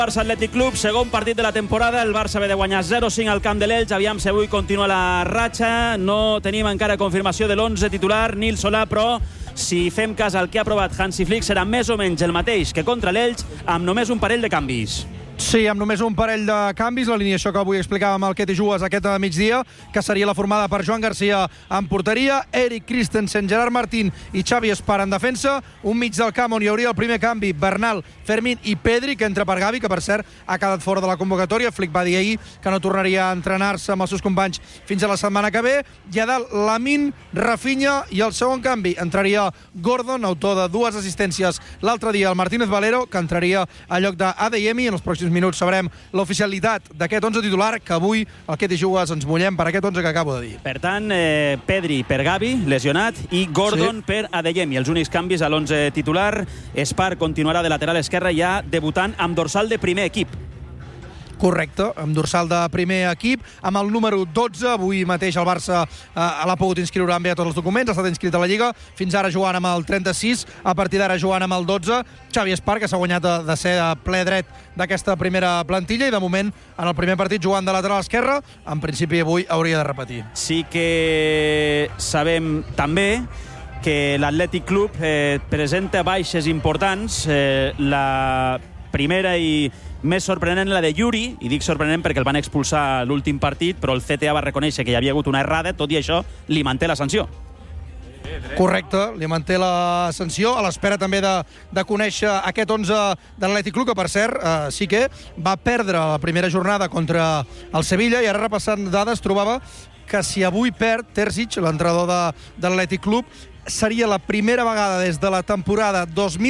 Barça Atlètic Club, segon partit de la temporada. El Barça ve de guanyar 0-5 al camp de l'Elx. Aviam si avui continua la ratxa. No tenim encara confirmació de l'11 titular, Nil Solà, però si fem cas al que ha aprovat Hansi Flick serà més o menys el mateix que contra l'Elx, amb només un parell de canvis. Sí, amb només un parell de canvis, l'alineació que avui explicàvem al Quete Jugues aquest migdia, que seria la formada per Joan Garcia en porteria, Eric Christensen, Gerard Martín i Xavi Espar en defensa, un mig del camp on hi hauria el primer canvi, Bernal, Fermín i Pedri, que entra per Gavi, que per cert ha quedat fora de la convocatòria. Flick va dir ahir que no tornaria a entrenar-se amb els seus companys fins a la setmana que ve. I a dalt, Lamine, Rafinha i el segon canvi entraria Gordon, autor de 2 assistències l'altre dia, el Martínez Valero, que entraria a lloc d'Adeyemi. En els pròxims minuts sabrem l'oficialitat d'aquest 11 titular, que avui al Quete Jugues ens mullem per aquest 11 que acabo de dir. Per tant, Pedri per Gavi, lesionat, i Gordon per Adeyemi. Els únics canvis a l'11 titular. Espar continuarà de lateral esquerra, ja debutant amb dorsal de primer equip. Correcte, amb dorsal de primer equip, amb el número 12. Avui mateix el Barça l'ha pogut inscriure amb tots els documents, ha estat inscrit a la Lliga, fins ara jugant amb el 36, a partir d'ara jugant amb el 12. Xavi Espar, que s'ha guanyat de ser a ple dret d'aquesta primera plantilla, i de moment en el primer partit jugant de lateral esquerra, en principi avui hauria de repetir. Sí que sabem també que l'Atlètic Club presenta baixes importants. La primera i més sorprenent la de Yuri, i dic sorprenent perquè el van expulsar l'últim partit, però el CTA va reconèixer que hi havia hagut una errada, tot i això li manté la sanció. Correcte, li manté la sanció, a l'espera també de conèixer aquest 11 de l'Atlètic Club, que per cert sí que va perdre la primera jornada contra el Sevilla, i ara repassant dades trobava que si avui perd Terzic, l'entrenador de l'Atlètic Club, seria la primera vegada des de la temporada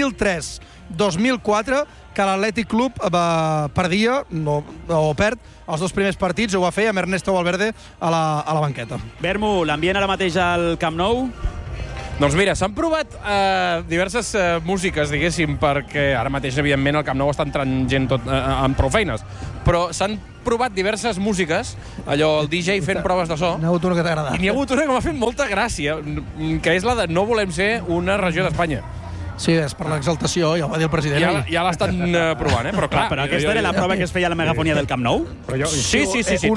2003-2004 que l'Atlètic Club perdia o perd els 2 primers partits. Ho va fer amb Ernesto Valverde a la banqueta. Bermu, l'ambient ara mateix al Camp Nou? Doncs mira, s'han provat diverses músiques, diguéssim, perquè ara mateix, evidentment, al Camp Nou està entrant gent tot amb prou feines, però s'han provat diverses músiques, allò, el DJ fent proves de so. N'hi ha hagut una que t'ha agradat. I n'hi ha hagut una que m'ha fet molta gràcia, que és la de no volem ser una regió d'Espanya. Sí, és per l'exaltació, ja ho va dir el president. Ja l'estan provant, però clar... Però aquesta era la prova que es feia a la megafonia del Camp Nou? Sí. I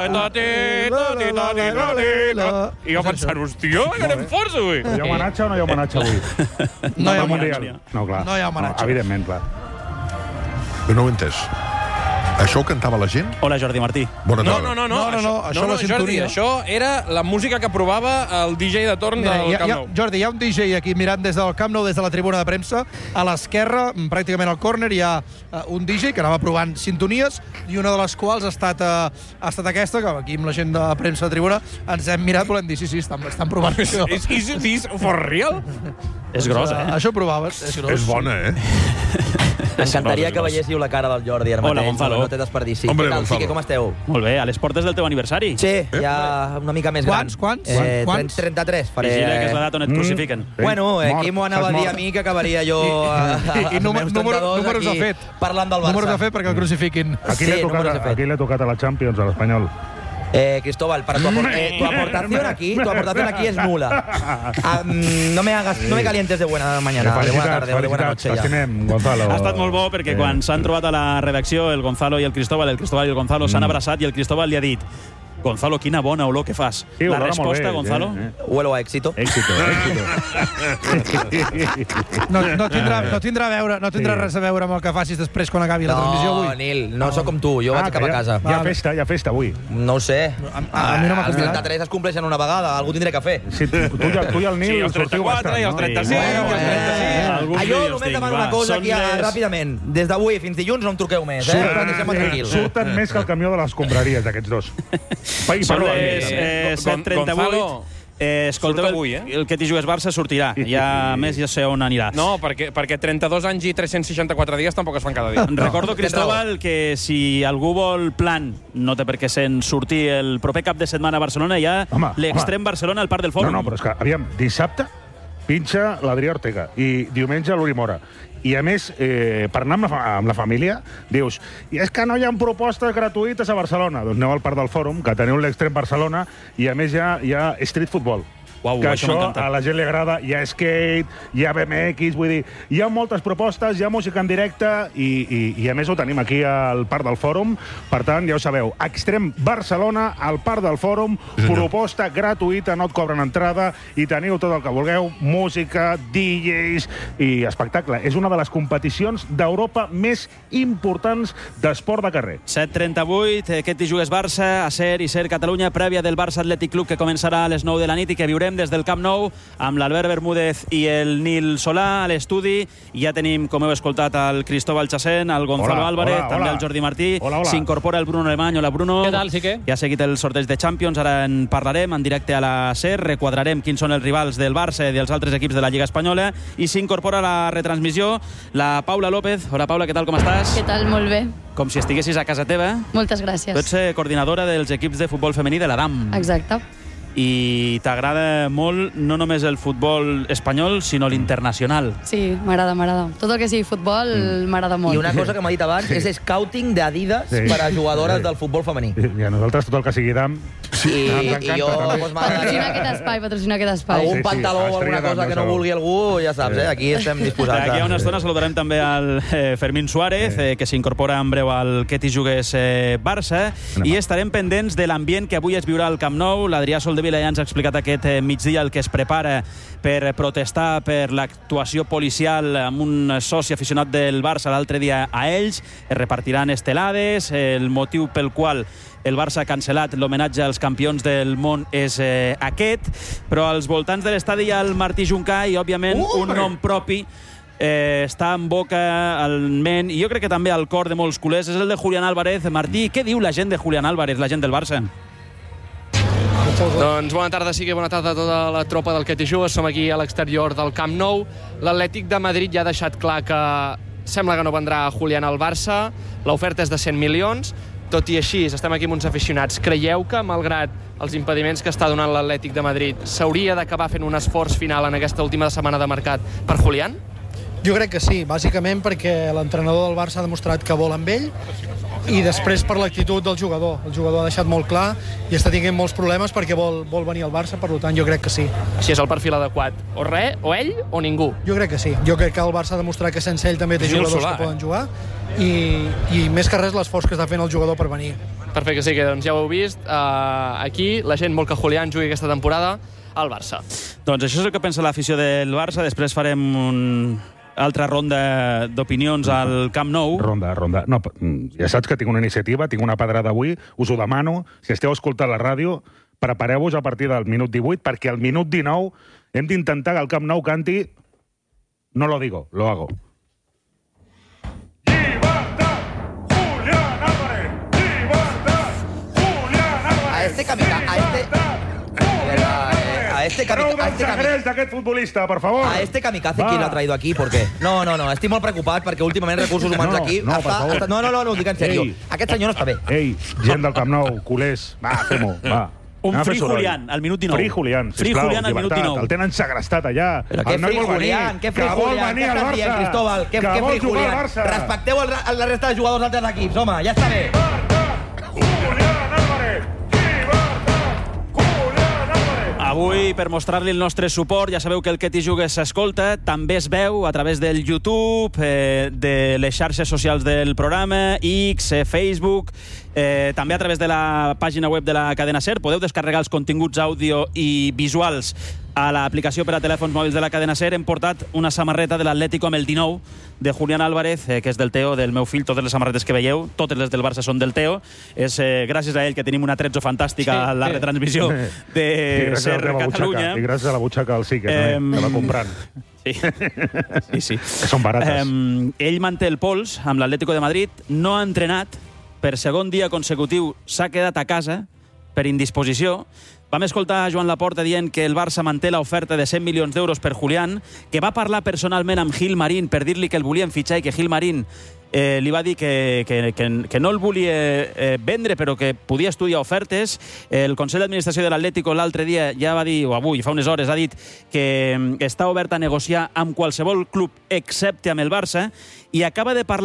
jo pensant, hòstia, que anem forts avui. Hi ha homenatge o no hi ha homenatge avui? No hi ha homenatge. No, clar. No hi ha homenatge. Evidentment, clar. Jo no ho he entès. Això ho cantava la gent? Hola, Jordi Martí. No, això la sintonia. Això era la música que provava el DJ de torn del Camp Nou. Jordi, hi ha un DJ aquí mirant des del Camp Nou, des de la tribuna de premsa. A l'esquerra, pràcticament al córner, hi ha un DJ que anava provant sintonies, i una de les quals ha estat aquesta, que aquí amb la gent de premsa de tribuna ens hem mirat, volem dir, sí, estan provant això. Is this for real? És gros, Això provaves, és gros. És bona, M'encantaria que veiéssiu la cara del Jordi ara mateix. Hola, Gonzalo. No té desperdici. Hombre, Què tal, Gonzalo. Quique, com esteu? Molt bé, a les portes del teu aniversari. Sí, ja una mica més gran. Quants? 33 faré. Vigila, que és l'edat on et crucifiquen. Bueno, aquí m'ho anava a dir a mi que acabaria jo I números ha fet. Parlant del Barça. Números ha fet perquè el crucifiquin. Aquí li ha tocat a la Champions, a l'Espanyol. Cristóbal, para tu aportación aquí es nula. No me calientes de buena mañana, de buena tarde o de buena noche ya. Gonzalo. Ha estat molt bo perquè quan s'han trobat a la redacció el Gonzalo i el Cristóbal i el Gonzalo s'han abraçat i el Cristóbal li ha dit: Gonzalo, quina bona olor que fas. Sí, la resposta, Gonzalo? Huelo a éxito. No tindrà res a veure amb el que facis després quan acabi la transmissió avui. No, Nil, no sóc com tu, jo vaig cap a casa. Hi ha festa avui. No ho sé. A mi no m'ha Els 33 es compleixen una vegada, algú tindré que fer. Sí, tu i el Nil. Sí, els 34 i els 35 i els 36. Jo només demano una cosa aquí ràpidament. Des d'avui fins dilluns no em truqueu més, deixem-me tranquil. Surten més que el camió de les escombraries, aquests dos. Són les 7:38. Escolteu, el Quete Jugues Barça sortirà. Ja més ja sé on anirà. No, perquè 32 anys i 364 dies tampoc es fan cada dia. Recordo, Cristóbal, que si algú vol plan, no té per què se'n sortir el proper cap de setmana a Barcelona, hi ha l'extrem Barcelona al Parc del Fòrum. No, però és que, aviam, dissabte pinxa l'Adrià Ortega i diumenge l'Uri Mora. I, a més, per anar amb la família, dius, i és que no hi ha propostes gratuïtes a Barcelona. Doncs aneu al Parc del Fòrum, que teniu l'extrem Barcelona, i, a més, hi ha street football. Uau, que això això m'encanta. a la gent li agrada. Hi ha skate, hi ha BMX, vull dir, hi ha moltes propostes, hi ha música en directe i a més ho tenim aquí al Parc del Fòrum. Per tant, ja ho sabeu, Extrem Barcelona, al Parc del Fòrum, proposta gratuïta, no et cobren entrada i teniu tot el que vulgueu, música, DJs i espectacle. És una de les competicions d'Europa més importants d'esport de carrer. 7:38, aquest Jugues Barça, a Ser i Ser Catalunya, prèvia del Barça Atlètic Club, que començarà a les 9 de la nit i que viurem des del Camp Nou amb l'Albert Bermúdez i el Nil Solà a l'estudi. Ja tenim, com heu escoltat, el Cristóbal Chacén, el Gonzalo Álvarez, també el Jordi Martí. S'incorpora el Bruno Alemany. Hola, Bruno. Què tal, Sique? Ja ha seguit el sorteig de Champions, ara en parlarem en directe a la Ser, requadrarem quins són els rivals del Barça i dels altres equips de la Lliga Espanyola, i s'incorpora a la retransmissió la Paula López. Hola, Paula, què tal, com estàs? Què tal? Molt bé. Com si estiguessis a casa teva. Moltes gràcies. Tu ets coordinadora dels equips de futbol femení de l'Adam. Exacte. I t'agrada molt no només el futbol espanyol, sinó l'internacional. Sí, m'agrada. Tot el que sigui futbol m'agrada molt. I una cosa que m'ha dit abans és scouting d'Adidas per a jugadores del futbol femení. I a nosaltres tot el que sigui d'am I jo... Patrocinar aquest espai. Algun pantaló o alguna cosa que no vulgui algú, ja saps, aquí estem disposats. D'aquí a una estona saludarem també al Fermín Suárez, que s'incorpora en breu al Què Jugues Barça, i estarem pendents de l'ambient que avui es viurà al Camp Nou. L'Adrià Soldevila ja ens ha explicat aquest migdia el que es prepara per protestar per l'actuació policial amb un soci aficionat del Barça l'altre dia a ells. Es repartiran estelades. El motiu pel qual el Barça ha cancel·lat l'homenatge als campions del món és aquest, però als voltants de l'estadi hi ha el Martí Juncà i, òbviament, un nom propi està en boca, al ment, i jo crec que també al cor de molts culers, és el de Julián Álvarez. Martí, què diu la gent de Julián Álvarez, la gent del Barça? Doncs bona tarda, sí que bona tarda a tota la tropa del Què Jugues. Som aquí a l'exterior del Camp Nou. L'Atlètic de Madrid ja ha deixat clar que sembla que no vendrà Julián al Barça. L'oferta és de 100 milions. Tot i així, estem aquí amb uns aficionats. Creieu que, malgrat els impediments que està donant l'Atlètic de Madrid, s'hauria d'acabar fent un esforç final en aquesta última setmana de mercat per Julián? Jo crec que sí, bàsicament perquè l'entrenador del Barça ha demostrat que vol amb ell i després per l'actitud del jugador. El jugador ha deixat molt clar i està tinguent molts problemes perquè vol venir al Barça, per tant jo crec que sí. Així és el perfil adequat. O res, o ell, o ningú. Jo crec que sí. Jo crec que el Barça ha demostrat que sense ell també té jugadors que poden jugar i més que res l'esforç que està fent el jugador per venir. Perfecte, sí que doncs ja ho heu vist. Aquí la gent vol que Julián jugui aquesta temporada al Barça. Doncs això és el que pensa l'afició del Barça. Després farem altra ronda d'opinions al Camp Nou. Ronda. No, ja saps que tinc una iniciativa, tinc una pedrada avui, us ho demano, si esteu escoltant la ràdio, prepareu-vos a partir del minut 18, perquè al minut 19 hem d'intentar que el Camp Nou canti No lo digo, lo hago. D'aquest futbolista, per favor. A este kamikaze, ¿quién lo ha traído aquí? ¿Por qué? No, estic molt preocupat perquè últimament recursos humans aquí... No, per favor. No, ho dic en sèrio. Aquest senyor no està bé. Ei, gent del Camp Nou, culers, va, fem-ho, va. Un Free Julián al minut 19. Free Julián, sisplau, al minut 19. El tenen segrestat allà. Però què Free Julián? Què Free Julián? Què estàs dient, Cristóbal? Què Free Julián? Respecteu la resta de jugadors d'altres equips, home, ja està bé. Avui, per mostrar-li el nostre suport, ja sabeu que el Què t'hi jugues s'escolta, també es veu a través del YouTube, de les xarxes socials del programa, X, Facebook, també a través de la pàgina web de la cadena SER. Podeu descarregar els continguts àudio i visuals a l'aplicació per a telèfons mòbils de la cadena SER. Hem portat una samarreta de l'Atlético amb el 19 de Julián Álvarez, que és del Teo, del meu fill. Totes les samarretes que veieu, totes les del Barça són del Teo. És gràcies a ell que tenim una Trezzo fantàstica a la retransmissió de SER Catalunya. I gràcies a la butxaca del Sique, que va comprant. Sí. Que són barates. Ell manté el pols amb l'Atlético de Madrid, no ha entrenat, per segon dia consecutiu s'ha quedat a casa per indisposició. Vam escoltar a Joan Laporta dient que el Barça manté l'oferta de 100 milions d'euros per Julián, que va parlar personalment amb Gil Marín per dir-li que el volien fitxar i que Gil Marín li va dir que no el volia vendre, però que podia estudiar ofertes. El Consell d'Administració de l'Atlético l'altre dia ja va dir, o avui, fa unes hores, ha dit que està obert a negociar amb qualsevol club excepte amb el Barça, i acaba de parlar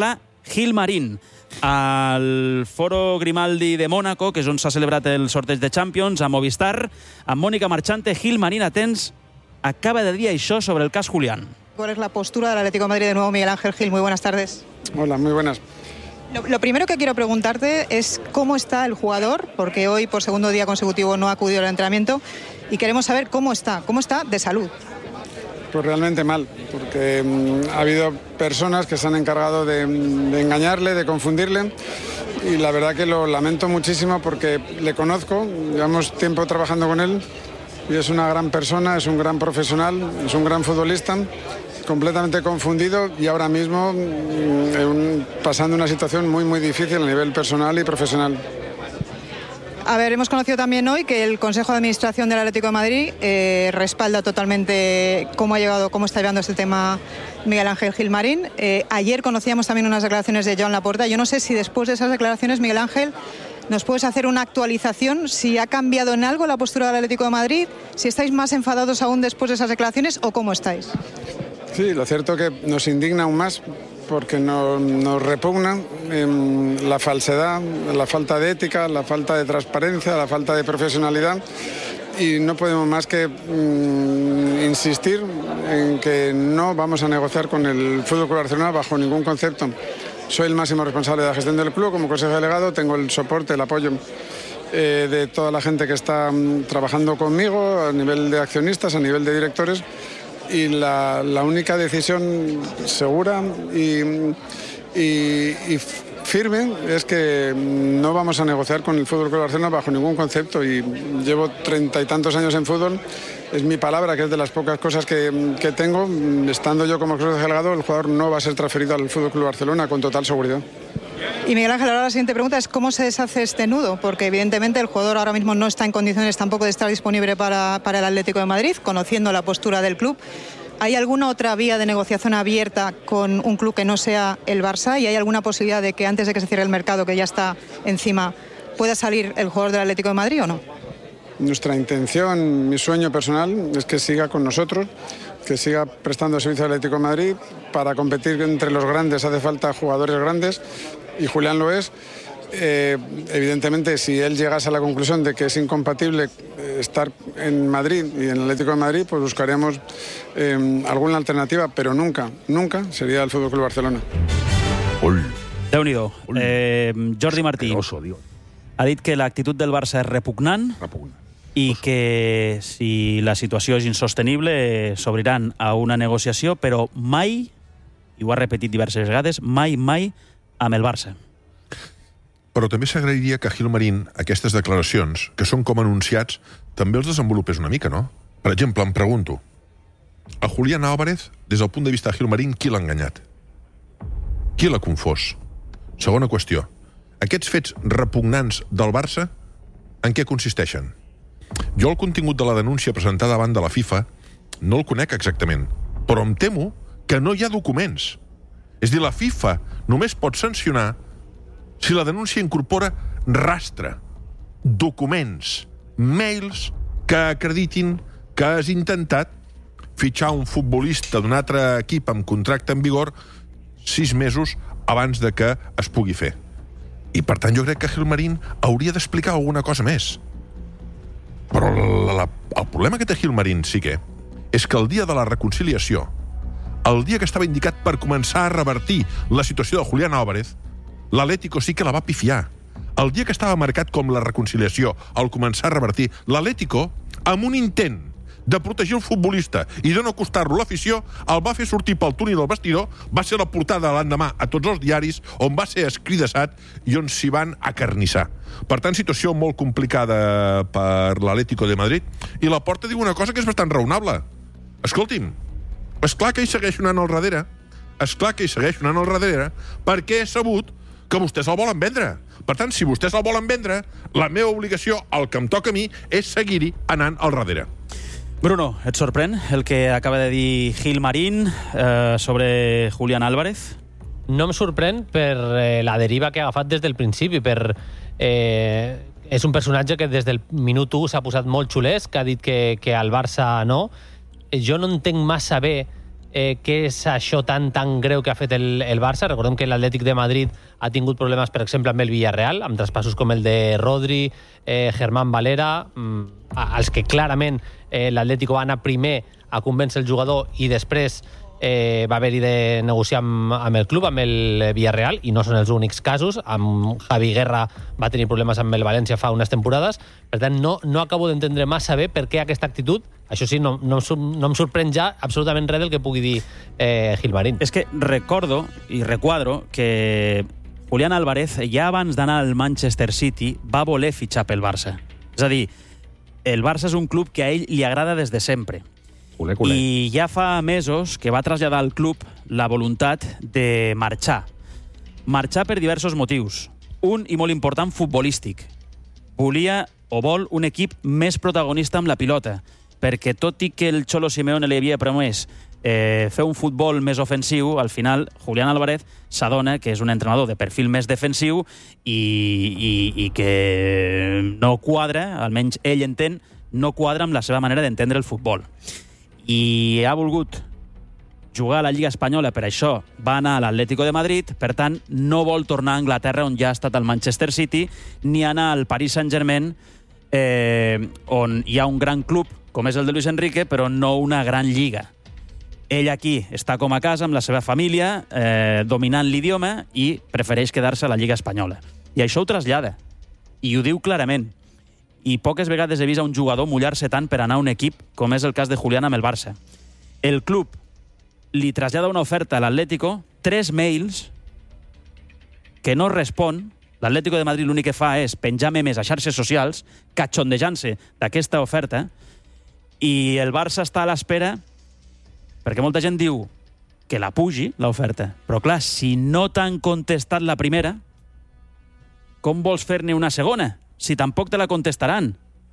Gil Marín al Foro Grimaldi de Mónaco, que és on s'ha celebrat el sorteig de Champions, a Movistar, amb Mónica Marchante. Gil Marín, atents, acaba de dir això sobre el cas Julián. ¿Cuál es la postura del Atlético de Madrid de nuevo, Miguel Ángel Gil? Muy buenas tardes. Hola, muy buenas. Lo primero que quiero preguntarte es cómo está el jugador, porque hoy por segundo día consecutivo no ha acudido al entrenamiento, y queremos saber cómo está de salud. Pues realmente mal, porque ha habido personas que se han encargado de engañarle, de confundirle, y la verdad que lo lamento muchísimo porque le conozco, llevamos tiempo trabajando con él, y es una gran persona, es un gran profesional, es un gran futbolista, completamente confundido y ahora mismo pasando una situación muy, muy difícil a nivel personal y profesional. A ver, hemos conocido también hoy que el Consejo de Administración del Atlético de Madrid respalda totalmente cómo está llevando este tema Miguel Ángel Gil Marín. Ayer conocíamos también unas declaraciones de Joan Laporta. Yo no sé si después de esas declaraciones, Miguel Ángel, ¿nos puedes hacer una actualización? Si ha cambiado en algo la postura del Atlético de Madrid, si estáis más enfadados aún después de esas declaraciones o cómo estáis. Sí, lo cierto que nos indigna aún más porque nos repugna la falsedad, la falta de ética, la falta de transparencia, la falta de profesionalidad, y no podemos más que insistir en que no vamos a negociar con el Fútbol Club Barcelona bajo ningún concepto. Soy el máximo responsable de la gestión del club como consejo delegado, tengo el soporte, el apoyo de toda la gente que está trabajando conmigo a nivel de accionistas, a nivel de directores, y la única decisión segura y firme es que no vamos a negociar con el Fútbol Club Barcelona bajo ningún concepto, y llevo 30 y tantos años en fútbol, es mi palabra, que es de las pocas cosas que tengo. Estando yo como consejo delegado, el jugador no va a ser transferido al Fútbol Club Barcelona con total seguridad. Y Miguel Ángel, ahora la siguiente pregunta es ¿cómo se deshace este nudo? Porque evidentemente el jugador ahora mismo no está en condiciones tampoco de estar disponible para el Atlético de Madrid, conociendo la postura del club. ¿Hay alguna otra vía de negociación abierta con un club que no sea el Barça? ¿Y hay alguna posibilidad de que antes de que se cierre el mercado, que ya está encima, pueda salir el jugador del Atlético de Madrid o no? Nuestra intención, mi sueño personal, es que siga con nosotros, que siga prestando servicio al Atlético de Madrid. Para competir entre los grandes hace falta jugadores grandes, y Julián lo es. Evidentemente, si él llegase a la conclusión de que es incompatible estar en Madrid y en el Atlético de Madrid, pues buscaríamos alguna alternativa, pero nunca sería el Fútbol Club Barcelona. Déu-n'hi-do. Jordi Martí ha dit que l'actitud del Barça és repugnant i que si la situació és insostenible s'obriran a una negociació, però mai, i ho ha repetit diverses vegades, mai amb el Barça. Però també s'agrairia que Gil Marín, aquestes declaracions, que són com anunciats, també els desenvolupés una mica, no? Per exemple, em pregunto, a Julián Álvarez, des del punt de vista de Gil Marín, qui l'ha enganyat? Qui l'ha confós? Segona qüestió, aquests fets repugnants del Barça, en què consisteixen? Jo el contingut de la denúncia presentada davant de la FIFA no el conec exactament, però em temo que no hi ha documents. És a dir, la FIFA només pot sancionar si la denúncia incorpora rastre, documents, mails que acreditin que has intentat fitxar un futbolista d'un altre equip amb contracte en vigor 6 mesos abans de que es pugui fer. I, per tant, jo crec que Gil Marín hauria d'explicar alguna cosa més. Però el problema que té Gil Marín sí que és que el dia de la reconciliació, el dia que estava indicat per començar a revertir la situació de Julián Álvarez, l'Atlético sí que la va pifiar. El dia que estava marcat com la reconciliació, al començar a revertir, l'Atlético, amb un intent de protegir el futbolista i de no acostar-lo a l'afició, el va fer sortir pel túnel del vestidor, va ser la portada l'endemà a tots els diaris, on va ser escridassat i on s'hi van acarnissar. Per tant, situació molt complicada per l'Atlético de Madrid, i la Porta diu una cosa que és bastant raonable. Escolti'm, esclar que hi segueix anant al darrere, perquè he sabut que vostès el volen vendre. Per tant, si vostès el volen vendre, la meva obligació, el que em toca a mi, és seguir-hi anant al darrere. Bruno, et sorprèn el que acaba de dir Gil Marín sobre Julián Álvarez? No em sorprèn per la deriva que ha agafat des del principi, és un personatge que des del minut 1 s'ha posat molt xulesc, que ha dit que al Barça no. Jo no entenc massa bé què és això tan greu que ha fet el Barça. Recordem que l'Atlètic de Madrid ha tingut problemes, per exemple, amb el Villarreal, amb traspassos com el de Rodri, Germán Valera, als que clarament l'Atlético va anar primer a convèncer el jugador i després va haver-hi de negociar amb el club, amb el Villarreal, i no són els únics casos. Amb Javi Guerra va tenir problemes amb el València fa unes temporades. Per tant, no acabo d'entendre massa bé per què aquesta actitud. Això sí, no em sorprèn ja absolutament res del que pugui dir Gilmarín. És que recordo i requadro que Julián Álvarez, ja abans d'anar al Manchester City, va voler fitxar pel Barça. És a dir, el Barça és un club que a ell li agrada des de sempre. Culé. I ja fa mesos que va traslladar al club la voluntat de marxar. Marxar per diversos motius. Un, i molt important, futbolístic. Volia o vol un equip més protagonista amb la pilota, perquè tot i que el Cholo Simeone li havia promès fer un futbol més ofensiu, al final Julián Álvarez s'adona que és un entrenador de perfil més defensiu i que no quadra, almenys ell entén, no quadra amb la seva manera d'entendre el futbol. I ha volgut jugar a la Lliga Espanyola, per això va anar a l'Atlético de Madrid, per tant no vol tornar a Anglaterra, on ja ha estat al Manchester City, ni anar al Paris Saint-Germain, on hi ha un gran club com és el de Luis Enrique, però no una gran lliga. Ell aquí està com a casa amb la seva família, dominant l'idioma, i prefereix quedar-se a la Lliga Espanyola. I això ho trasllada, i ho diu clarament. I poques vegades he vist a un jugador mullar-se tant per anar a un equip, com és el cas de Julián amb el Barça. El club li trasllada una oferta a l'Atlético, 3 mails, que no respon. L'Atlético de Madrid l'únic que fa és penjar memes a xarxes socials, catxondejant-se d'aquesta oferta, i el Barça està a l'espera, perquè molta gent diu que la pugi, l'oferta. Però clar, si no t'han contestat la primera, com vols fer-ne una segona? Si tampoc te la contestaran.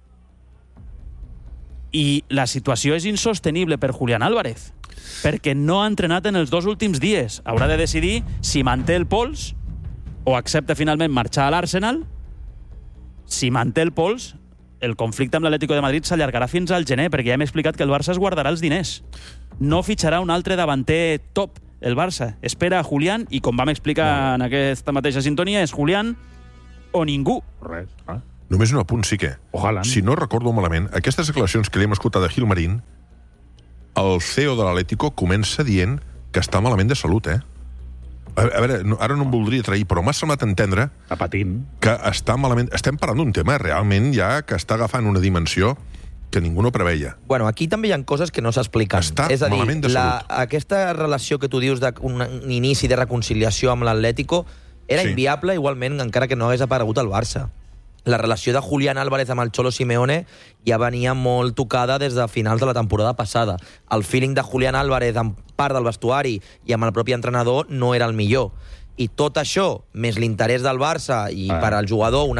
I la situació és insostenible per Julián Álvarez, perquè no ha entrenat en els 2 últims dies. Haurà de decidir si manté el pols o accepta finalment marxar a l'Arsenal. Si manté el pols, el conflicte amb l'Atlético de Madrid s'allargarà fins al gener, perquè ja hem explicat que el Barça es guardarà els diners. No fitxarà un altre davanter top, el Barça. Espera a Julián, i com vam explicar en aquesta mateixa sintonia, és Julián o ningú. Res. Només un apunt, sí que. Ojalà. Si no recordo malament, aquestes declaracions que li hem escoltat de Gilmarín, el CEO de l'Atlético comença dient que està malament de salut, A veure, ara no em voldria trair, però m'ha semblat entendre que està malament. Estem parlant d'un tema realment ja que està agafant una dimensió que ningú no preveia. Bueno, aquí també hi ha coses que no s'expliquen. Està és a dir, malament de salut. Aquesta relació que tu dius d'un inici de reconciliació amb l'Atlético era inviable igualment encara que no hagués aparegut al Barça. La relació de Julián Álvarez amb el Cholo Simeone ja venia molt tocada des de finals de la temporada passada. El feeling de Julián Álvarez amb part del vestuari i amb el propi entrenador no era el millor. I tot això, més l'interès del Barça i per al jugador, una